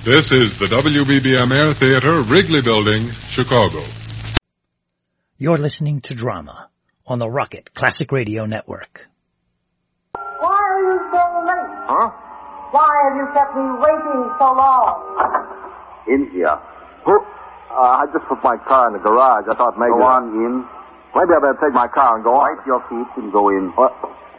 This is the WBBM Air Theater, Wrigley Building, Chicago. You're listening to Drama on the Rocket Classic Radio Network. Why are you so late? Huh? Why have you kept me waiting so long? In here. I just put my car in the garage. I thought maybe... Go on in. Maybe I better take my car and go on. Wipe your feet and go in. What?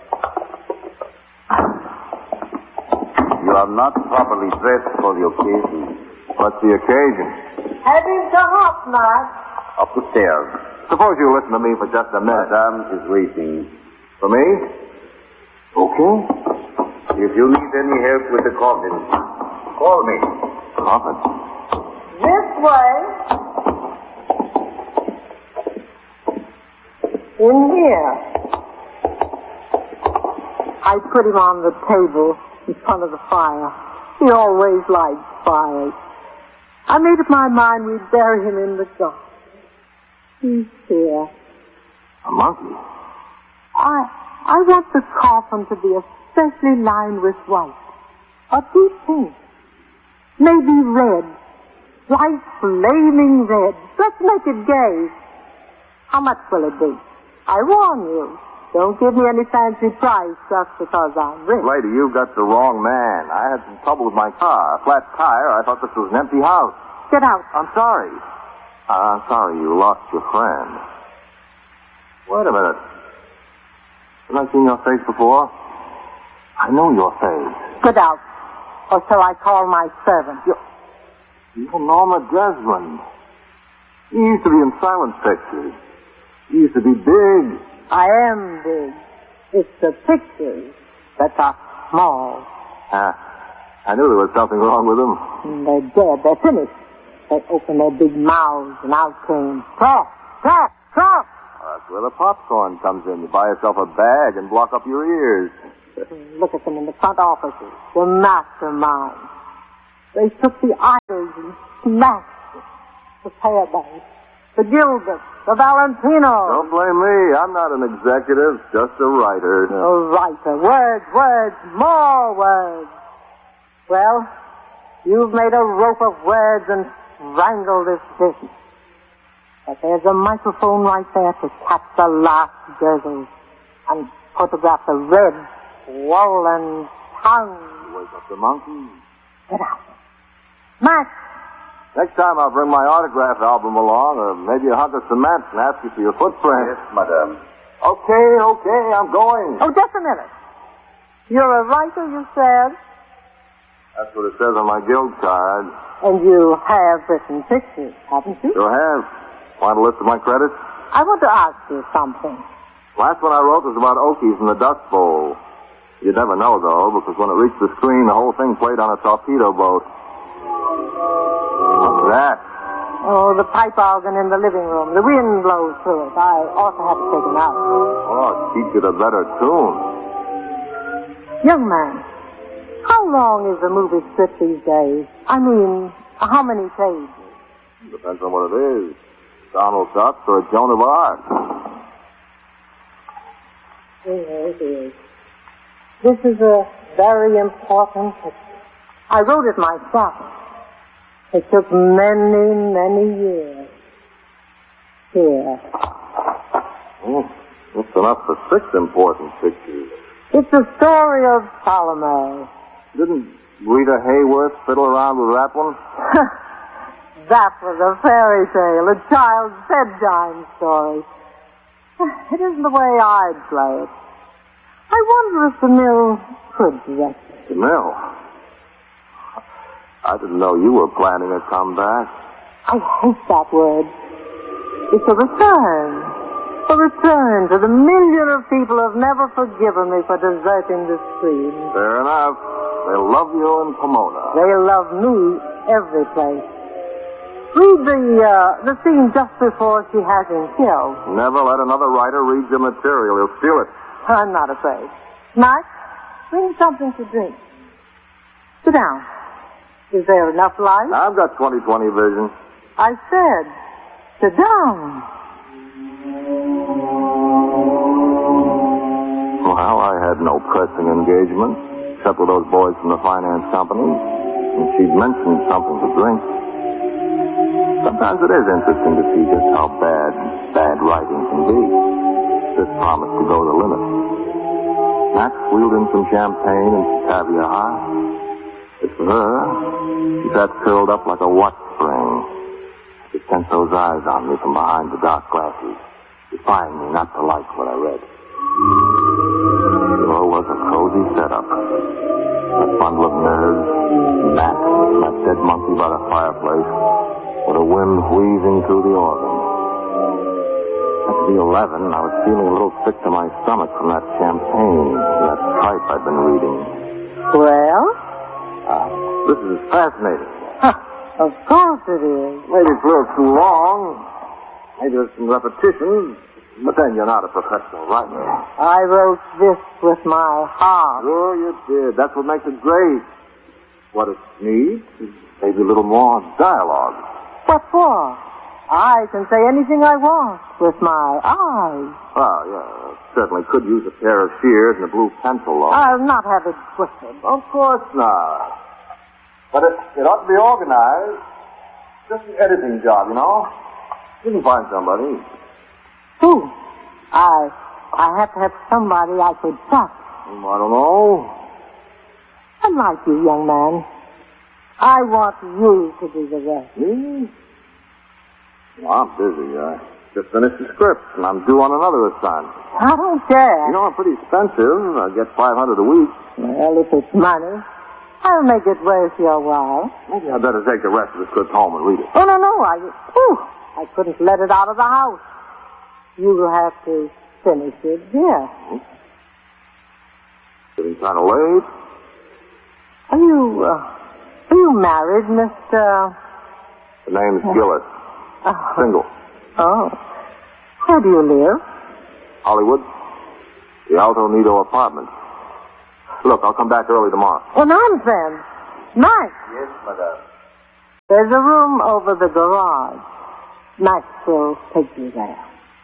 You are not properly dressed for the occasion. What's the occasion? Have you come up, Matt? Up the stairs. Suppose you listen to me for just a minute. Madame is waiting. For me? Okay. If you need any help with the coffin, call me. Coffin? This way. In here. I put him on the table in front of the fire. He always liked fires. I made up my mind we'd bury him in the garden. He's here. A monkey? I want the coffin to be especially lined with white. Or deep pink. Maybe red. Bright, flaming red. Let's make it gay. How much will it be? I warn you. Don't give me any fancy price just because I'm rich. Lady, you've got the wrong man. I had some trouble with my car. A flat tire. I thought this was an empty house. Get out. I'm sorry. I'm sorry you lost your friend. Wait a minute. Haven't I seen your face before? I know your face. Get out. Or shall I call my servant? You're Norma Desmond. You used to be in silent pictures. You used to be big. I am big. It's the pictures that are small. I knew there was something wrong with them. They're dead. They're finished. They open their big mouths and out came crap, crap, crap. That's where the popcorn comes in. You buy yourself a bag and block up your ears. Look at them in the front offices. The masterminds. They took the idols and smashed it. The Fairbanks, the Gilberts, the Valentinos. Don't blame me. I'm not an executive, just a writer. A writer. Words, words, more words. Well, you've made a rope of words and strangled this business. But there's a microphone right there to catch the last gurgle and photograph the red, swollen tongue. Wake up the monkey. Get out. Max! Next time I'll bring my autograph album along, or maybe a hunk of cement and ask you for your footprint. Yes, madame. Okay, I'm going. Oh, just a minute. You're a writer, you said? That's what it says on my guild card. And you have written pictures, haven't you? Sure have. Want a list of my credits? I want to ask you something. Last one I wrote was about Okies in the Dust Bowl. You'd never know, though, because when it reached the screen, the whole thing played on a torpedo boat. What's that? Oh, the pipe organ in the living room. The wind blows through it. I ought to have it taken out. Oh, teach it a better tune. Young man, how long is a movie strip these days? I mean, how many pages? Depends on what it is. Donald Duck or Joan of Arc. Here it is. This is a very important picture. I wrote it myself. It took many, many years. Here. That's enough for 6 important pictures. It's the story of Salome. Didn't Rita Hayworth fiddle around with that one? That was a fairy tale, a child's bedtime story. It isn't the way I'd play it. I wonder if DeMille could direct it. DeMille? I didn't know you were planning a comeback. I hate that word. It's a return. A return to the million of people who have never forgiven me for deserting the screen. Fair enough. They love you in Pomona. They love me every place. Read the scene just before she has him killed. Never let another writer read your material. He'll steal it. I'm not afraid. Max, bring something to drink. Sit down. Is there enough light? I've got 20/20 vision. I said, sit down. Well, I had no pressing engagements, except with those boys from the finance company. and she'd mentioned something to drink. Sometimes it is interesting to see just how bad writing can be. This promised to go the limit. Max wheeled in some champagne and caviar high. As for her, she sat curled up like a watch spring. She sent those eyes on me from behind the dark glasses, defying me not to like what I read. Sure was a cozy setup. A bundle of nerves, Max, and that dead monkey by the fireplace, with a wind wheezing through the organ. After the 11, I was feeling a little sick to my stomach from that champagne and that tripe I'd been reading. Well? This is fascinating. Of course it is. Maybe it's a little too long. Maybe there's some repetitions. But then you're not a professional writer. I wrote this with my heart. Sure you did. That's what makes it great. What it needs is maybe a little more dialogue. What for? I can say anything I want with my eyes. Well, yeah, certainly could use a pair of shears and a blue pencil, though. I'll not have it twisted. Of course not. But it ought to be organized. Just an editing job, you know. You can find somebody. Who? I have to have somebody I could trust. I don't know. I like you, young man. I want you to do the rest. Me? Well, I'm busy. I just finished the script, and I'm due on another assignment. I don't care. You know, I'm pretty expensive. I get $500 a week. Well, if it's money, I'll make it worth your while. Maybe I'd better take the rest of the script home and read it. Oh, no. I couldn't let it out of the house. You'll have to finish it here. Getting kind of late. Are you married, Mr. The name's Gillis. Single. Oh. Where do you live? Hollywood. The Alto Nido apartment. Look, I'll come back early tomorrow. Oh, nonsense. Max. Yes, madame. There's a room over the garage. Max will take you there.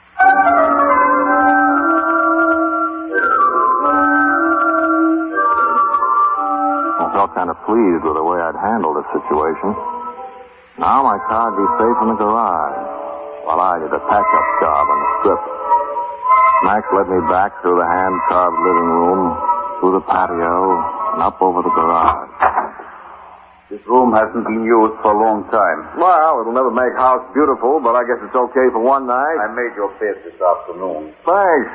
I felt kind of pleased with the way I'd handled the situation. Now my car would be safe in the garage while I did a patch-up job on the script. Max led me back through the hand-carved living room, through the patio, and up over the garage. This room hasn't been used for a long time. Well, it'll never make house beautiful, but I guess it's okay for one night. I made your bed this afternoon. Thanks.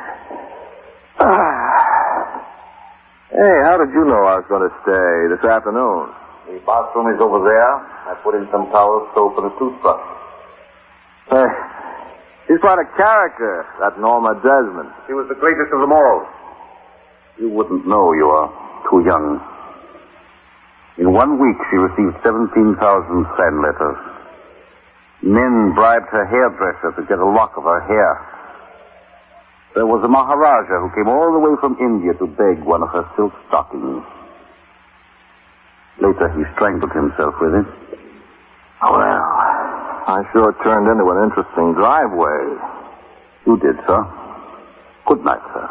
Hey, how did you know I was going to stay this afternoon? The bathroom is over there. I put in some towels, soap, and a toothbrush. Hey, she's quite a character, that Norma Desmond. She was the greatest of them all. You wouldn't know. You are too young. In 1 week, she received 17,000 fan letters. Men bribed her hairdresser to get a lock of her hair. There was a Maharaja who came all the way from India to beg one of her silk stockings. Later, he strangled himself with it. Well, I sure turned into an interesting driveway. You did, sir. Good night, sir.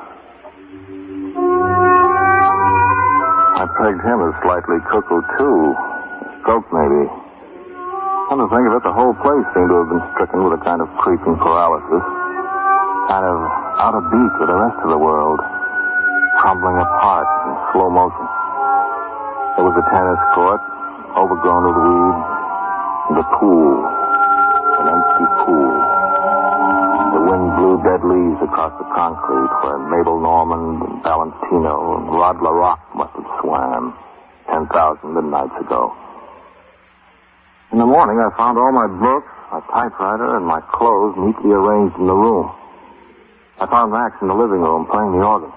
I pegged him as slightly cuckoo, too. Stroke, maybe. Come to think of it, the whole place seemed to have been stricken with a kind of creeping paralysis. Kind of out of beat with the rest of the world. Crumbling apart in slow motion. There was a tennis court, overgrown with weeds, and a pool. An empty pool. The wind blew dead leaves across the concrete where Mabel Normand and Valentino and Rod LaRocque must have swam 10,000 midnights ago. In the morning, I found all my books, my typewriter, and my clothes neatly arranged in the room. I found Max in the living room playing the organ.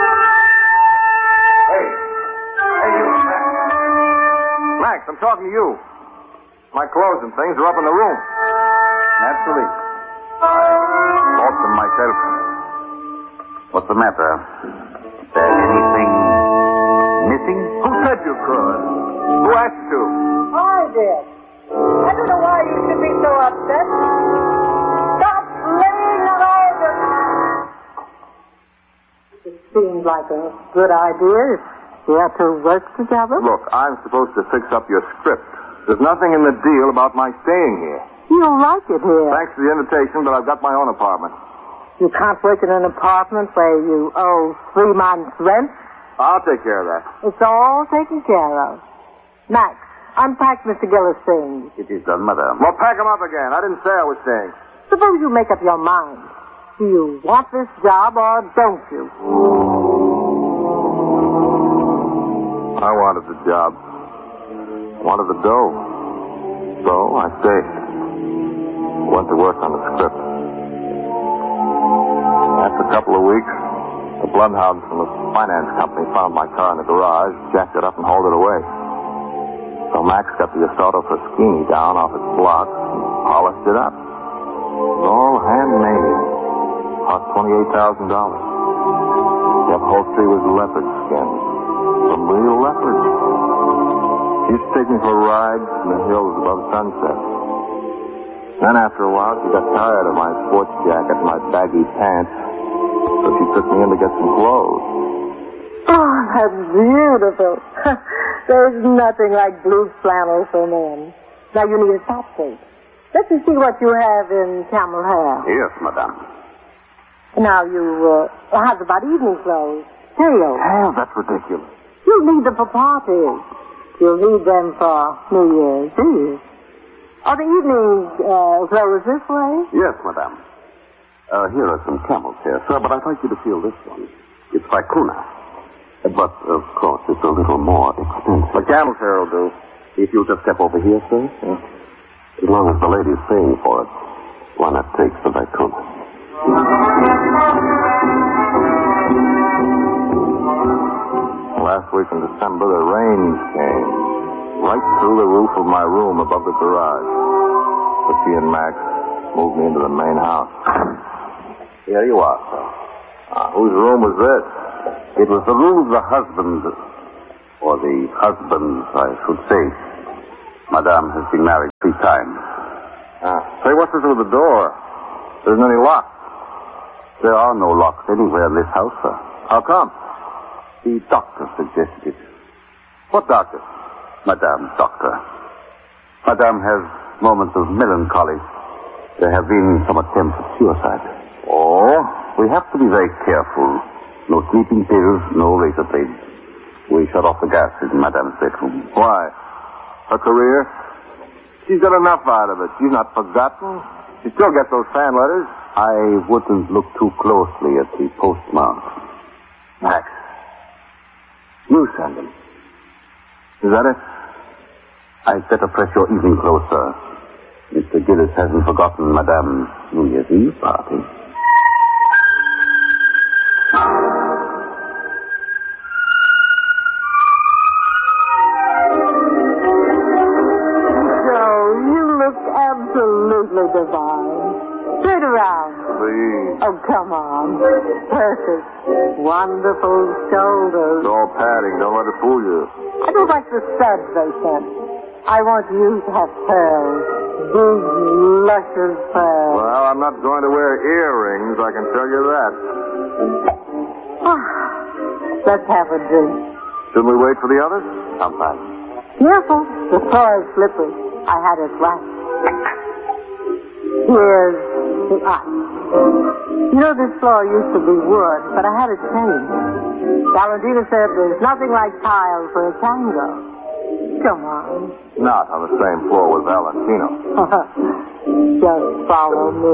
Hey, you. Max, I'm talking to you. My clothes and things are up in the room. Naturally. I bought them myself. What's the matter? Is there anything missing? Who said you could? Who asked you to? I did. I don't know why you should be so upset. Stop playing the organ. It seemed like a good idea We are to work together? Look, I'm supposed to fix up your script. There's nothing in the deal about my staying here. You'll like it here. Thanks for the invitation, but I've got my own apartment. You can't work in an apartment where you owe 3 months' rent. I'll take care of that. It's all taken care of. Max, unpack Mr. Gillis' things. It is done, madame. Well, pack them up again. I didn't say I was staying. Suppose you make up your mind. Do you want this job or don't you? I wanted the job. Wanted the dough. So I stayed. Went to work on the script. After a couple of weeks, the bloodhounds from the finance company found my car in the garage, jacked it up, and hauled it away. So Max got the Assault Fraschini down off its block and polished it up. It was all handmade. Cost $28,000. The upholstery was leopard skin. Some real leopards. She used to take me for rides in the hills above sunset. Then after a while, she got tired of my sports jacket and my baggy pants, so she took me in to get some clothes. Oh, that's beautiful. There's nothing like blue flannel for men. Now you need a top coat. Let me see what you have in camel hair. Yes, madame. Now you have about evening clothes. Tails. Hell, that's ridiculous. You'll need them for parties. You'll need them for New Year's Eve. Are the evening clothes this way? Yes, madame. Here are some camel's hair, sir, but I'd like you to feel this one. It's vicuna. But, of course, it's a little more expensive. The camel's hair will do. If you'll just step over here, sir. As long as the lady's paying for it, why not take the vicuna? Last week in December, the rains came right through the roof of my room above the garage. So she and Max moved me into the main house. Here you are, sir. Whose room was this? It was the room of the husband, or the husbands, I should say. Madame has been married 3 times. Say, what's this with the door? There isn't any lock. There are no locks anywhere in this house, sir. How come? The doctor suggested it. What doctor? Madame, doctor. Madame has moments of melancholy. There have been some attempts at suicide. Oh? We have to be very careful. No sleeping pills, no razor blades. We shut off the gas in Madame's bedroom. Why? Her career? She's got enough out of it. She's not forgotten. She still gets those fan letters. I wouldn't look too closely at the postmark. Max. You send them. Is that it? I'd better press your evening clothes, sir. Mr. Gillis hasn't forgotten Madame's New Year's Eve party. Absolutely divine. Turn around. Please. Oh, come on. Perfect. Wonderful shoulders. It's all padding. Don't let it fool you. I don't like the studs they sent. I want you to have pearls. Big, luscious pearls. Well, I'm not going to wear earrings, I can tell you that. Let's have a drink. Shouldn't we wait for the others? I'm fine. Careful. The floor is slippery. I had it flat. Here's the ice. You know, this floor used to be wood, but I had it changed. Valentina said there's nothing like tile for a tango. Come on. Not on the same floor with Valentino. Just follow me.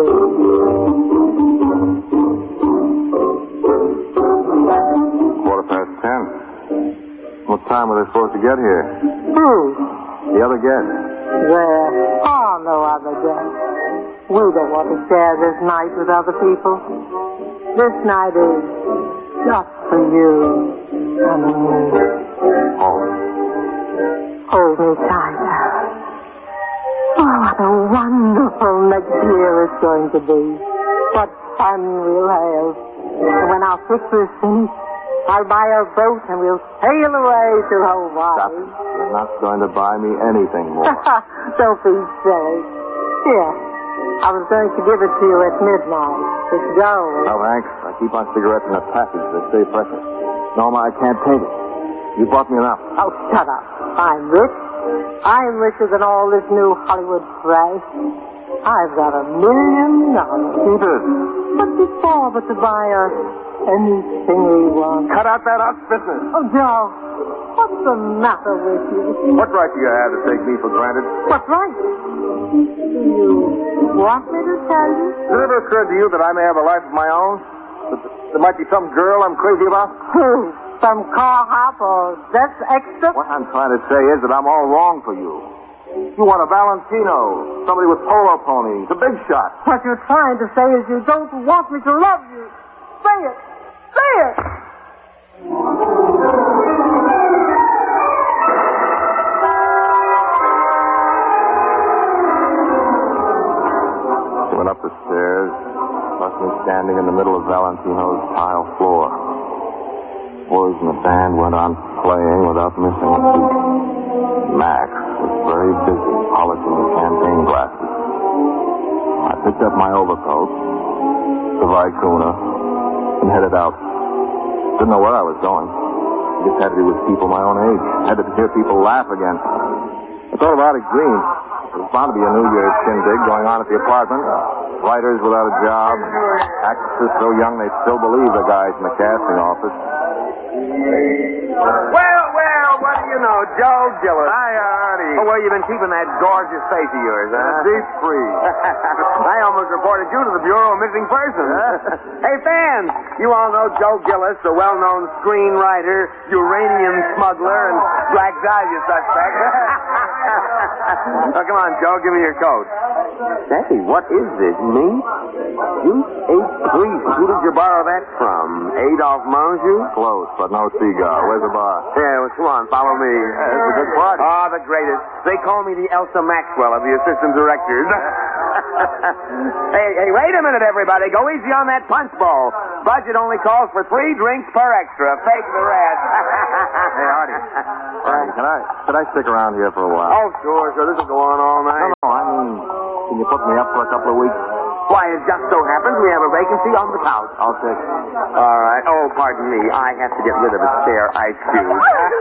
10:15. What time were they supposed to get here? Who? The other guests. There are no other guests. We don't want to share this night with other people. This night is just for you and me. Oh. Hold me tighter. Oh, what a wonderful next year it's going to be. What fun we'll have. And when our picture is finished, I'll buy a boat and we'll sail away to Hawaii. Stop it. You're not going to buy me anything more. Don't be silly. Here, I was going to give it to you at midnight. It's gold. No, thanks. I keep my cigarettes in a package. They stay precious. Norma, I can't take it. You bought me enough. Oh, shut up. I'm rich. I'm richer than all this new Hollywood trash. I've got $1 million. Keep it. What's it for but to buy us anything we want? Cut out that us business. Oh, Joe, what's the matter with you? What right do you have to take me for granted? What right? Do you want me to tell you? Has it ever occurred to you that I may have a life of my own? That there might be some girl I'm crazy about? Who? Some car hop or that's extra? What I'm trying to say is that I'm all wrong for you. You want a Valentino, somebody with polo ponies, a big shot. What you're trying to say is you don't want me to love you. Say it. Say it. She went up the stairs, left me standing in the middle of Valentino's tile floor. Boys in the band went on playing without missing a beat. Max was very busy polishing the champagne glasses. I picked up my overcoat, the Vicuna, and headed out. Didn't know where I was going. Just had to be with people my own age. Had to hear people laugh again. I thought about it green. There was bound to be a New Year's shindig going on at the apartment. Writers without a job. Actresses so young they still believe the guys in the casting office. Well, what do you know? Joe Gillis. Hi, Artie. Oh, where you been keeping that gorgeous face of yours, huh? Deep freeze. I almost reported you to the Bureau of Missing Persons. Hey, fans, you all know Joe Gillis, the well-known screenwriter, uranium smuggler, and Black Dahlia suspect. Oh, come on, Joe, give me your coat. Say, what is this, me? You ate priest. Who did you borrow that from? Adolphe Menjou? Close, but no cigar. Where's the bar? Yeah, well, come on, follow me. It's a good party. Oh, the greatest. They call me the Elsa Maxwell of the assistant directors. Hey, wait a minute, everybody. Go easy on that punch bowl. Budget only calls for 3 drinks per extra. Fake the rest. Hey, Artie. Artie, can I stick around here for a while? Oh, sure. This will go on all night. No, I mean, can you put me up for a couple of weeks? Why, it just so happens we have a vacancy on the couch. I'll take it. All right. Oh, pardon me. I have to get rid of a spare ice cube.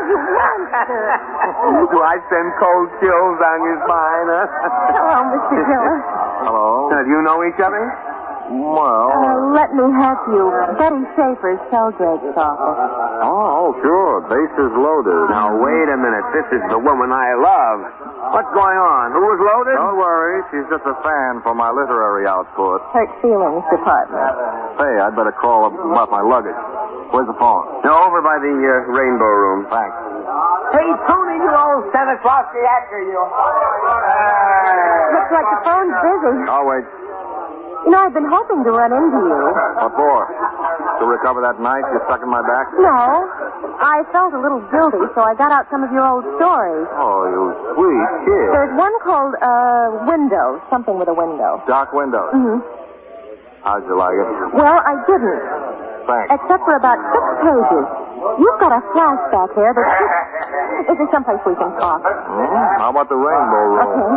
Do I send cold chills down your spine, huh? Hello, Mr. Gillis. Hello? Do you know each other? Well... Let me help you. Betty Schaefer's Sheldrake's office. Oh, sure. Bases loaded. Now, wait a minute. This is the woman I love. What's going on? Who was loaded? Don't worry. She's just a fan for my literary output. Hurt Feelings Department. Hey, I'd better call about my luggage. Where's the phone? No, over by the Rainbow Room. Thanks. Hey, Tony, you old Santa Claus the actor, you. Looks like the phone's busy. I'll wait. You know, I've been hoping to run into you. What for? To recover that knife you stuck in my back? No. I felt a little guilty, so I got out some of your old stories. Oh, you sweet kid. There's one called, Window. Something with a window. Dark Windows. Mm-hmm. How'd you like it? Well, I didn't. Thanks. Except for about 6 pages. You've got a flashback there that's just... Is there someplace we can talk? How about the Rainbow Room? Okay.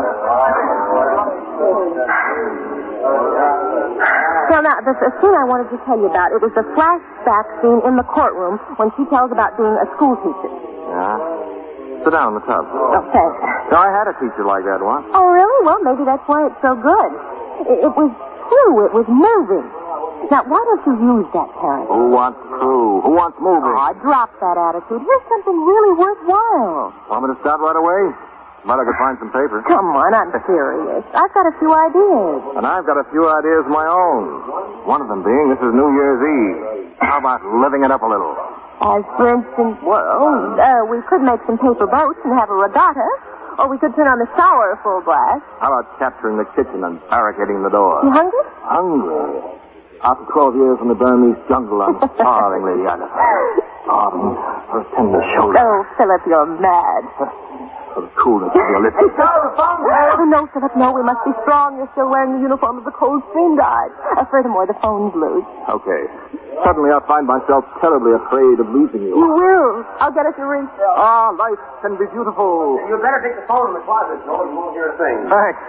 Well, now, the scene I wanted to tell you about, it was the flashback scene in the courtroom when she tells about being a school teacher. Yeah? Sit down in the tub. Oh, thanks. No, I had a teacher like that once. Oh, really? Well, maybe that's why it's so good. It was true. It was moving. Now, why don't you use that character? Who wants true? Who wants moving? Oh, drop that attitude. Here's something really worthwhile. Want me to start right away? Might I could find some paper. Come on, I'm serious. I've got a few ideas. And I've got a few ideas of my own. One of them being this is New Year's Eve. How about living it up a little? As for instance, well, we could make some paper boats and have a regatta. Or we could turn on the shower full blast. How about capturing the kitchen and barricading the door? You hungry? Hungry? After 12 years in the Burmese jungle, I'm starving, Lady Agatha. Starving for a tender shoulder. Oh, Philip, you're mad. For the coolness of your lips. Oh, no, Philip, no. We must be strong. You're still wearing the uniform of the Coldstream Guard. Furthermore, the phone's loose. Okay. Suddenly I find myself terribly afraid of losing you. You will. I'll get us a ring. Ah, life can be beautiful. You better take the phone in the closet, Joe. You won't hear a thing. Thanks.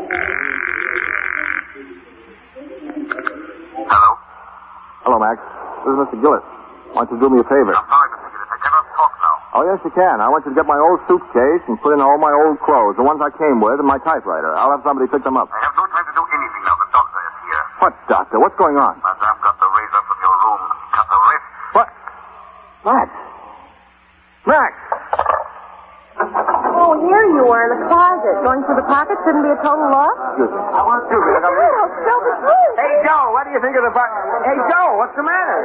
Hello? Hello, Max. This is Mr. Gillis. Why don't you do me a favor? I'm sorry, Mr. Gillis. I cannot talk now. Oh, yes, you can. I want you to get my old suitcase and put in all my old clothes, the ones I came with, and my typewriter. I'll have somebody pick them up. I have no time to do anything now. The doctor is here. What, doctor? What's going on? Madame got the razor from your room. Cut the wrist. What? Max! Max! Oh, here you are in the closet. Going through the pockets shouldn't be a total loss. Excuse me. I got Spill the truth. Hey, Joe, what do you think of the bucket? Hey, Joe, what's the matter?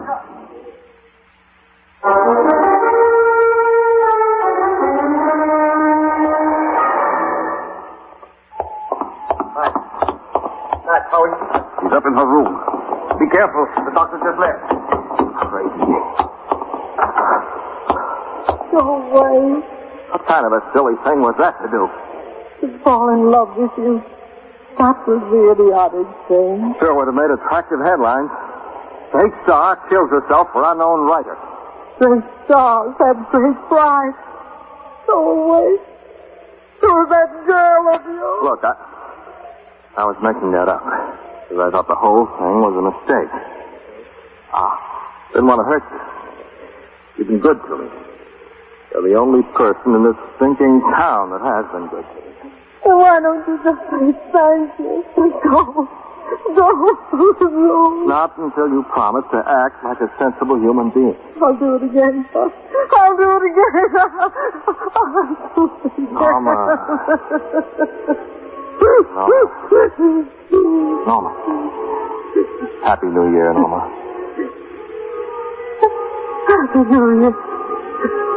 Max, how is he? He's up in her room. Be careful. The doctor just left. Crazy. Go away. What kind of a silly thing was that to do? To fall in love with you. That was the idiotic thing. Sure would have made attractive headlines. Great star kills herself for unknown writer. Great stars had great price. Go away. So that girl of yours. Look, I was making that up because I thought the whole thing was a mistake. Didn't want to hurt you. You've been good to me. You're the only person in this stinking town that has been good to me. Why don't you just say thank you? Go. Not until you promise to act like a sensible human being. I'll do it again. I'll do it again. Norma. Norma. Happy New Year, Norma. Happy New Year.